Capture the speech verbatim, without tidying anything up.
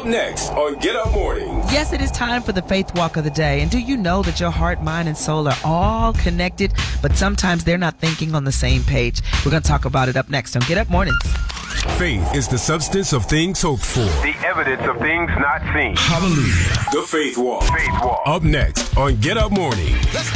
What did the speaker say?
Up next on Get Up Mornings. Yes, it is time for the Faith Walk of the Day. And do you know that your heart, mind, and soul are all connected, but sometimes they're not thinking on the same page? We're going to talk about it up next on Get Up Mornings. Faith is the substance of things hoped for. The evidence of things not seen. Hallelujah. The Faith Walk. Faith Walk. Up next on Get Up Mornings.